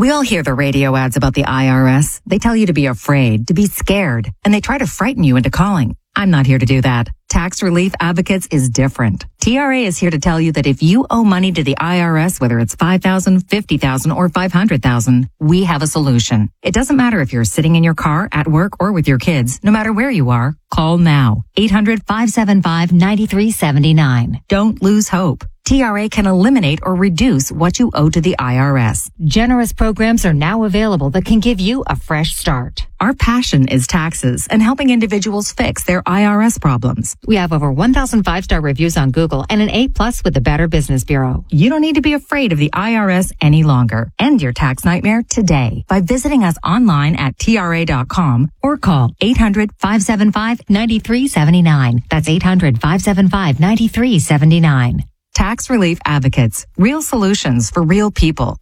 We all hear the radio ads about the IRS. They tell you to be afraid, to be scared, and they try to frighten you into calling. I'm not here to do that. Tax Relief Advocates is different. TRA is here to tell you that if you owe money to the IRS, whether it's $5,000, $50,000, or $500,000, we have a solution. It doesn't matter if you're sitting in your car, at work, or with your kids. No matter where you are, call now. 800-575-9379. Don't lose hope. TRA can eliminate or reduce what you owe to the IRS. Generous programs are now available that can give you a fresh start. Our passion is taxes and helping individuals fix their IRS problems. We have over 1,000 5-star reviews on Google and an A+ with the Better Business Bureau. You don't need to be afraid of the IRS any longer. End your tax nightmare today by visiting us online at TRA.com or call 800-575-9379. That's 800-575-9379. Tax Relief Advocates. Real solutions for real people.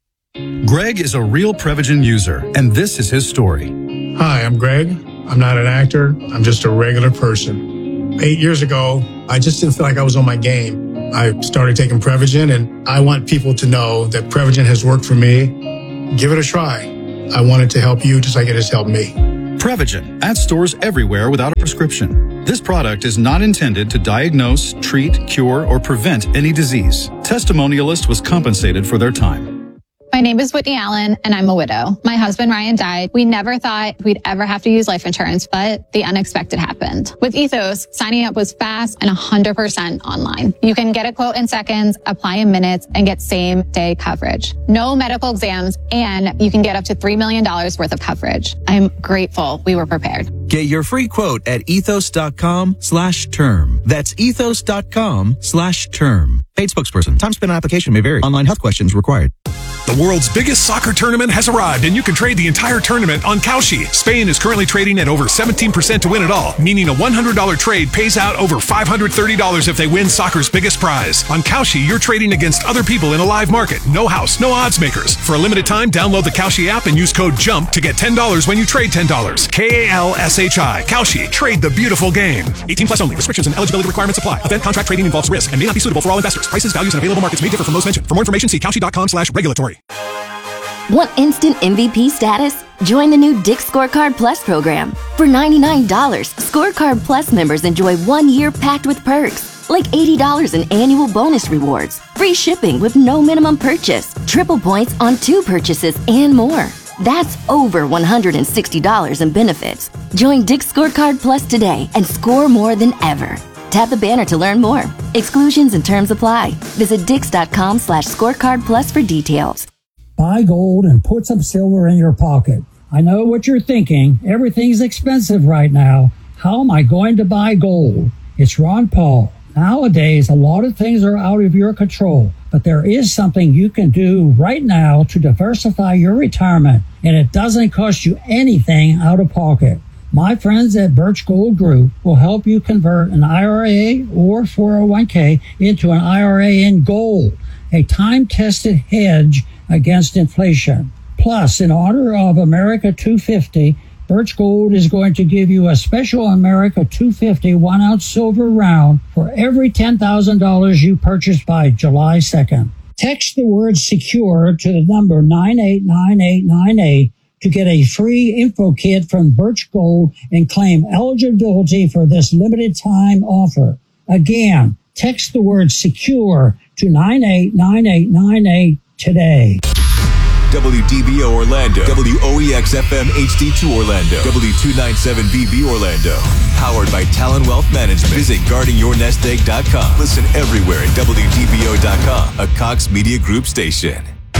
Greg is a real Prevagen user, and this is his story. Hi, I'm Greg. I'm not an actor. I'm just a regular person. 8 years ago, I just didn't feel like I was on my game. I started taking Prevagen, and I want people to know that Prevagen has worked for me. Give it a try. I want it to help you just like it has helped me. Prevagen, at stores everywhere without a prescription. This product is not intended to diagnose, treat, cure, or prevent any disease. Testimonialist was compensated for their time. My name is Whitney Allen, and I'm a widow. My husband, Ryan, died. We never thought we'd ever have to use life insurance, but the unexpected happened. With Ethos, signing up was fast and 100% online. You can get a quote in seconds, apply in minutes, and get same-day coverage. No medical exams, and you can get up to $3 million worth of coverage. I'm grateful we were prepared. Get your free quote at ethos.com/term. That's ethos.com/term. Paid spokesperson. Time spent on application may vary. Online health questions required. The world's biggest soccer tournament has arrived, and you can trade the entire tournament on Kalshi. Spain is currently trading at over 17% to win it all, meaning a $100 trade pays out over $530 if they win soccer's biggest prize. On Kalshi, you're trading against other people in a live market. No house, no odds makers. For a limited time, download the Kalshi app and use code JUMP to get $10 when you trade $10. Kalshi. Kalshi. Trade the beautiful game. 18 plus only. Restrictions and eligibility requirements apply. Event contract trading involves risk and may not be suitable for all investors. Prices, values, and available markets may differ from those mentioned. For more information, see Kalshi.com/regulatory. Want instant MVP status? Join the new Dick's Scorecard Plus program. For $99, Scorecard Plus members enjoy 1 year packed with perks, like $80 in annual bonus rewards, free shipping with no minimum purchase, triple points on 2 purchases, and more. That's over $160 in benefits. Join Dick's Scorecard Plus today and score more than ever. Tap the banner to learn more. Exclusions and terms apply. Visit dix.com/scorecard plus for details. Buy gold and put some silver in your pocket. I know what you're thinking. Everything's expensive right now. How am I going to buy gold? It's Ron Paul. Nowadays, a lot of things are out of your control, but there is something you can do right now to diversify your retirement, and it doesn't cost you anything out of pocket. My friends at Birch Gold Group will help you convert an IRA or 401k into an IRA in gold, a time-tested hedge against inflation. Plus, in honor of America 250, Birch Gold is going to give you a special America 250 1-ounce silver round for every $10,000 you purchase by July 2nd. Text the word SECURE to the number 989898 to get a free info kit from Birch Gold and claim eligibility for this limited time offer. Again, text the word SECURE to 989898 today. WDBO Orlando, WOEX-FM HD2 Orlando, W297BB Orlando. Powered by Talon Wealth Management. Visit guardingyournestegg.com. Listen everywhere at WDBO.com, a Cox Media Group station.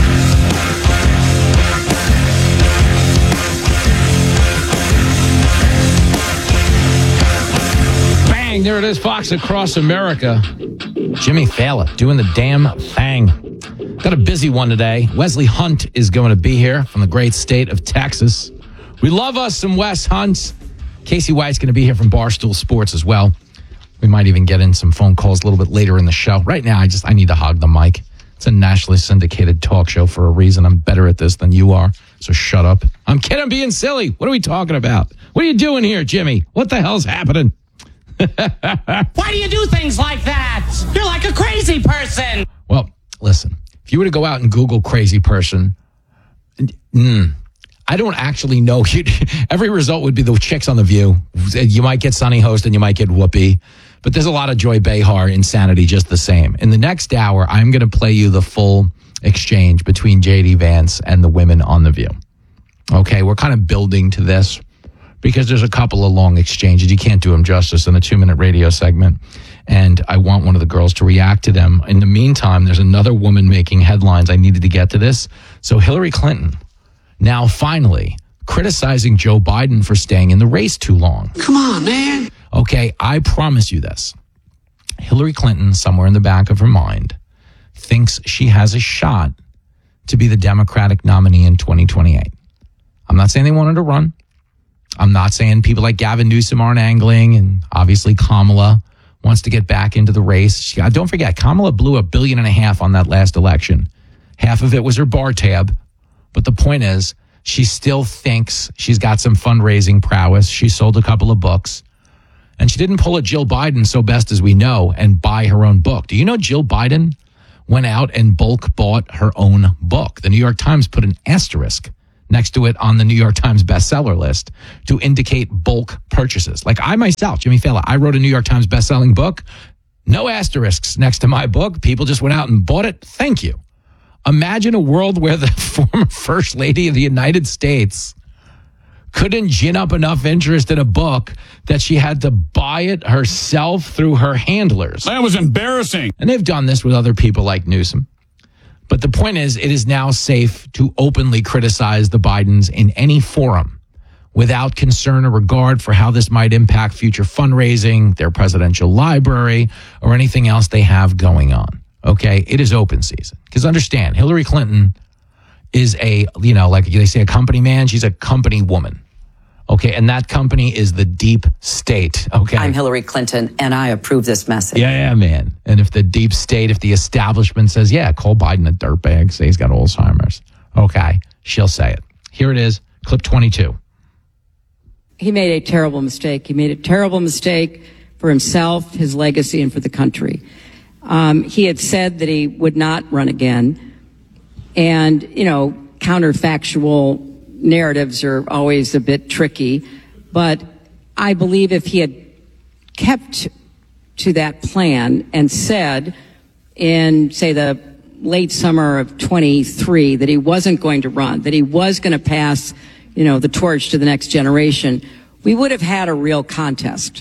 Bang, there it is, Fox Across America. Jimmy Fallon doing the damn thing. Got a busy one today. Wesley Hunt is going to be here from the great state of Texas. We love us some Wes Hunt. Casey White's going to be here from Barstool Sports as well. We might even get in some phone calls a little bit later in the show. Right now, I need to hog the mic. It's a nationally syndicated talk show for a reason. I'm better at this than you are, so shut up. I'm kidding. I'm being silly. What are we talking about? What are you doing here, Jimmy? What the hell's happening? Why do you do things like that? You're like a crazy person. Well, listen. If you were to go out and Google crazy person, I don't actually know. Every result would be the chicks on The View. You might get Sunny Host and you might get Whoopi. But there's a lot of Joy Behar insanity just the same. In the next hour, I'm going to play you the full exchange between J.D. Vance and the women on The View. Okay, we're kind of building to this because there's a couple of long exchanges. You can't do them justice in a 2-minute radio segment. And I want one of the girls to react to them. In the meantime, there's another woman making headlines. I needed to get to this. So Hillary Clinton, now finally criticizing Joe Biden for staying in the race too long. Come on, man. Okay, I promise you this. Hillary Clinton, somewhere in the back of her mind, thinks she has a shot to be the Democratic nominee in 2028. I'm not saying they want her to run. I'm not saying people like Gavin Newsom aren't angling, and obviously Kamala wants to get back into the race. Don't forget, Kamala blew $1.5 billion on that last election. Half of it was her bar tab. But the point is, she still thinks she's got some fundraising prowess. She sold a couple of books. And she didn't pull a Jill Biden, so best as we know, and buy her own book. Do you know Jill Biden went out and bulk bought her own book? The New York Times put an asterisk next to it on the New York Times bestseller list to indicate bulk purchases. Like I myself, Jimmy Fallon, I wrote a New York Times bestselling book. No asterisks next to my book. People just went out and bought it. Thank you. Imagine a world where the former First Lady of the United States couldn't gin up enough interest in a book that she had to buy it herself through her handlers. That was embarrassing. And they've done this with other people like Newsom. But the point is, it is now safe to openly criticize the Bidens in any forum without concern or regard for how this might impact future fundraising, their presidential library, or anything else they have going on. Okay, it is open season. Because understand, Hillary Clinton is like they say, a company man. She's a company woman. Okay, and that company is the deep state. Okay, I'm Hillary Clinton, and I approve this message. Yeah, man. And if the deep state, if the establishment says, yeah, call Biden a dirtbag, say he's got Alzheimer's. Okay, she'll say it. Here it is, clip 22. He made a terrible mistake. He made a terrible mistake for himself, his legacy, and for the country. He had said that he would not run again. And, counterfactual narratives are always a bit tricky. But I believe if he had kept to that plan and said in, say, the late summer of 23 that he wasn't going to run, that he was going to pass, the torch to the next generation, we would have had a real contest.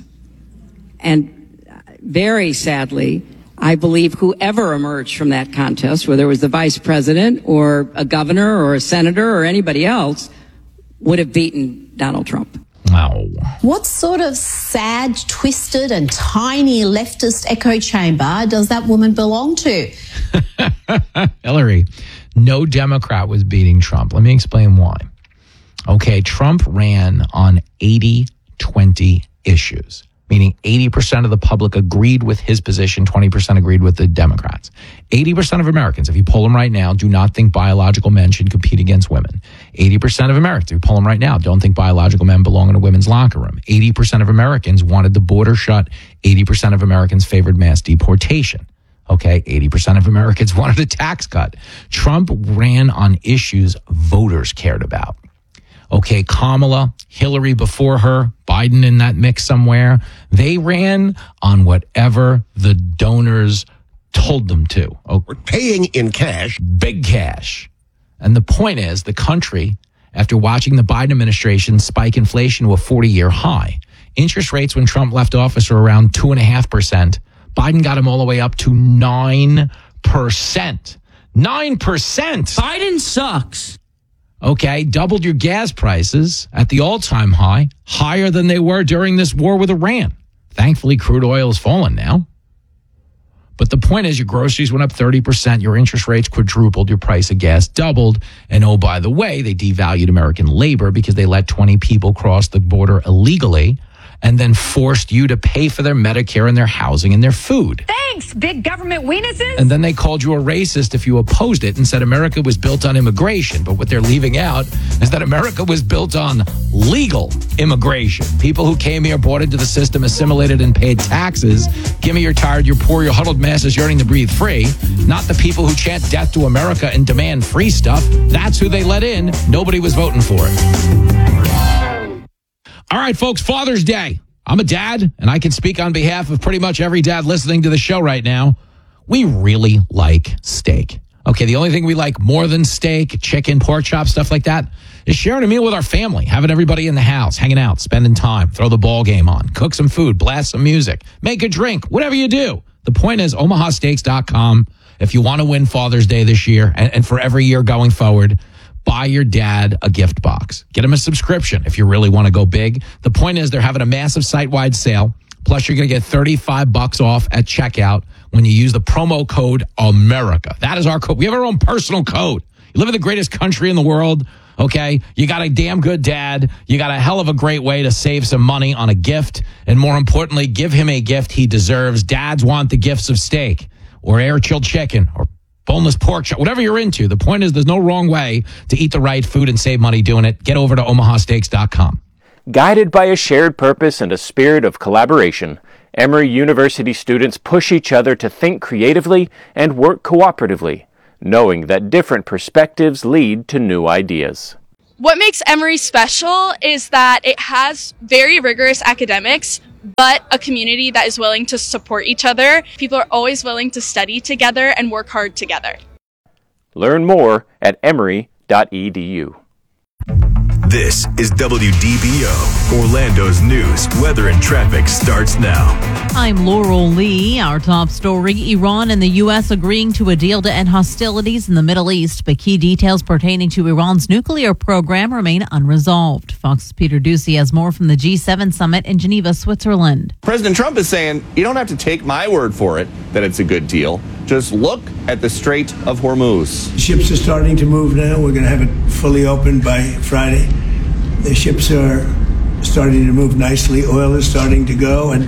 And very sadly, I believe whoever emerged from that contest, whether it was the vice president or a governor or a senator or anybody else, would have beaten Donald Trump. Wow. What sort of sad, twisted, and tiny leftist echo chamber does that woman belong to? Hillary, no Democrat was beating Trump. Let me explain why. Okay, Trump ran on 80-20 issues, meaning 80% of the public agreed with his position, 20% agreed with the Democrats. 80% of Americans, if you poll them right now, do not think biological men should compete against women. 80% of Americans, if you poll them right now, don't think biological men belong in a women's locker room. 80% of Americans wanted the border shut. 80% of Americans favored mass deportation. Okay, 80% of Americans wanted a tax cut. Trump ran on issues voters cared about. Okay, Kamala, Hillary before her, Biden in that mix somewhere. They ran on whatever the donors told them to. Okay. We're paying in cash. Big cash. And the point is, the country, after watching the Biden administration spike inflation to a 40-year high, interest rates when Trump left office were around 2.5%. Biden got him all the way up to 9%. 9%! Biden sucks. Okay, doubled your gas prices at the all-time high, higher than they were during this war with Iran. Thankfully, crude oil has fallen now. But the point is, your groceries went up 30%, your interest rates quadrupled, your price of gas doubled, and oh, by the way, they devalued American labor because they let 20 people cross the border illegally, and then forced you to pay for their Medicare and their housing and their food. Thanks, big government weenuses. And then they called you a racist if you opposed it and said America was built on immigration. But what they're leaving out is that America was built on legal immigration. People who came here, bought into the system, assimilated, and paid taxes. Give me your tired, your poor, your huddled masses yearning to breathe free. Not the people who chant death to America and demand free stuff. That's who they let in. Nobody was voting for it. All right, folks, Father's Day. I'm a dad, and I can speak on behalf of pretty much every dad listening to the show right now. We really like steak. Okay, the only thing we like more than steak, chicken, pork chops, stuff like that, is sharing a meal with our family, having everybody in the house, hanging out, spending time, throw the ball game on, cook some food, blast some music, make a drink, whatever you do. The point is, omahasteaks.com, if you want to win Father's Day this year and for every year going forward, buy your dad a gift box. Get him a subscription if you really want to go big. The point is they're having a massive site-wide sale. Plus, you're going to get $35 off at checkout when you use the promo code America. That is our code. We have our own personal code. You live in the greatest country in the world, okay? You got a damn good dad. You got a hell of a great way to save some money on a gift. And more importantly, give him a gift he deserves. Dads want the gifts of steak or air-chilled chicken or boneless pork chop, whatever you're into. The point is there's no wrong way to eat the right food and save money doing it. Get over to omahasteaks.com. Guided by a shared purpose and a spirit of collaboration, Emory University students push each other to think creatively and work cooperatively, knowing that different perspectives lead to new ideas. What makes Emory special is that it has very rigorous academics, but a community that is willing to support each other. People are always willing to study together and work hard together. Learn more at emory.edu. This is WDBO. Orlando's news, weather, and traffic starts now. I'm Laurel Lee. Our top story, Iran and the U.S. agreeing to a deal to end hostilities in the Middle East, but key details pertaining to Iran's nuclear program remain unresolved. Fox's Peter Ducey has more from the G7 summit in Geneva, Switzerland. President Trump is saying, you don't have to take my word for it that it's a good deal. Just look at the Strait of Hormuz. Ships are starting to move now. We're going to have it fully open by Friday. The ships are starting to move nicely. Oil is starting to go, and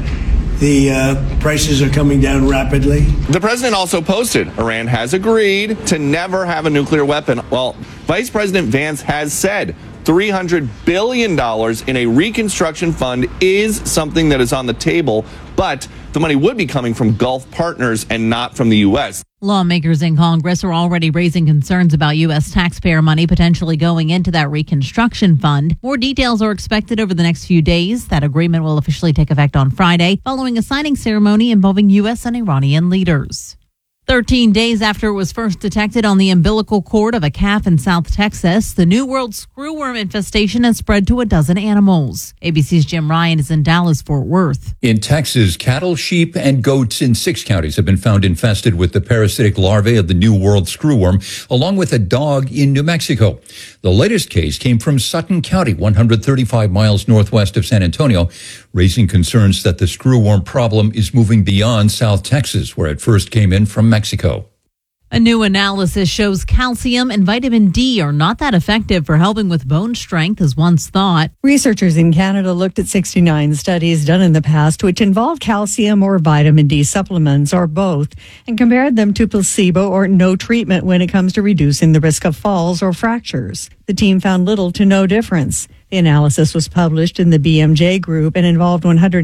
the prices are coming down rapidly. The president also posted Iran has agreed to never have a nuclear weapon. Well, Vice President Vance has said $300 billion in a reconstruction fund is something that is on the table, but the money would be coming from Gulf partners and not from the U.S. Lawmakers in Congress are already raising concerns about U.S. taxpayer money potentially going into that reconstruction fund. More details are expected over the next few days. That agreement will officially take effect on Friday, following a signing ceremony involving U.S. and Iranian leaders. 13 days after it was first detected on the umbilical cord of a calf in South Texas, the New World screwworm infestation has spread to a dozen animals. ABC's Jim Ryan is in Dallas-Fort Worth. In Texas, cattle, sheep, and goats in 6 counties have been found infested with the parasitic larvae of the New World screwworm, along with a dog in New Mexico. The latest case came from Sutton County, 135 miles northwest of San Antonio, raising concerns that the screwworm problem is moving beyond South Texas, where it first came in from Mexico. A new analysis shows calcium and vitamin D are not that effective for helping with bone strength as once thought. Researchers in Canada looked at 69 studies done in the past which involved calcium or vitamin D supplements or both and compared them to placebo or no treatment when it comes to reducing the risk of falls or fractures. The team found little to no difference. The analysis was published in the BMJ group and involved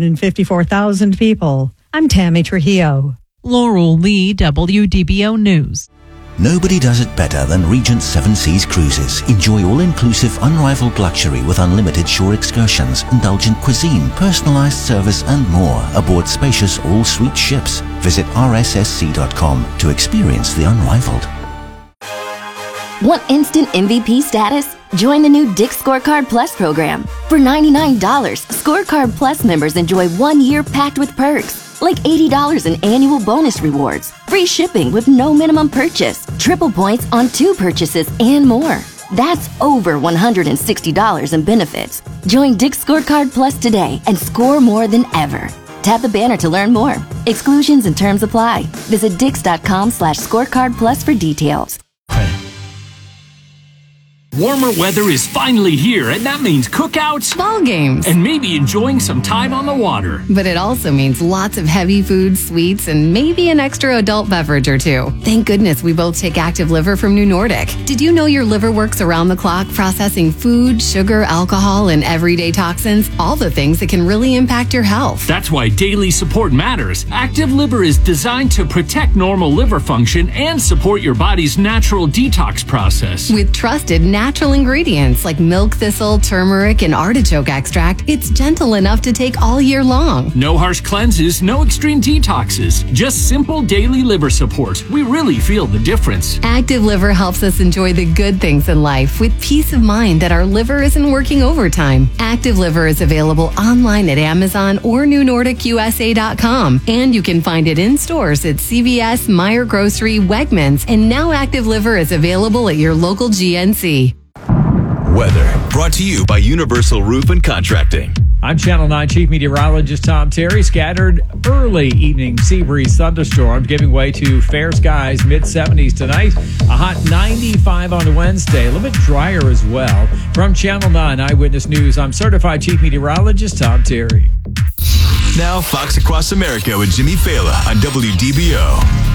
154,000 people. I'm Tammy Trujillo. Laurel Lee, WDBO News. Nobody does it better than Regent Seven Seas Cruises. Enjoy all-inclusive, unrivaled luxury with unlimited shore excursions, indulgent cuisine, personalized service, and more aboard spacious all-suite ships. Visit rssc.com to experience the unrivaled. Want instant MVP status? Join the new Dick's Scorecard Plus program. For $99, Scorecard Plus members enjoy 1 year packed with perks, like $80 in annual bonus rewards, free shipping with no minimum purchase, triple points on 2 purchases, and more. That's over $160 in benefits. Join Dick's Scorecard Plus today and score more than ever. Tap the banner to learn more. Exclusions and terms apply. Visit Dix.com/scorecard plus for details. Warmer weather is finally here, and that means cookouts, ball games, and maybe enjoying some time on the water. But it also means lots of heavy foods, sweets, and maybe an extra adult beverage or two. Thank goodness we both take Active Liver from New Nordic. Did you know your liver works around the clock processing food, sugar, alcohol, and everyday toxins? All the things that can really impact your health. That's why daily support matters. Active Liver is designed to protect normal liver function and support your body's natural detox process. With trusted natural ingredients like milk thistle, turmeric, and artichoke extract, it's gentle enough to take all year long. No harsh cleanses, no extreme detoxes, just simple daily liver support. We really feel the difference. Active Liver helps us enjoy the good things in life with peace of mind that our liver isn't working overtime. Active Liver is available online at Amazon or NewNordicUSA.com, and you can find it in stores at CVS, Meijer Grocery, Wegmans, and now Active Liver is available at your local GNC. Weather brought to you by Universal Roof and Contracting. I'm Channel 9 Chief Meteorologist Tom Terry. Scattered early evening sea breeze thunderstorms giving way to fair skies, mid-70s tonight. A hot 95 on Wednesday. A little bit drier as well. From Channel 9 Eyewitness News, I'm Certified Chief Meteorologist Tom Terry. Now Fox Across America with Jimmy Fallon on WDBO.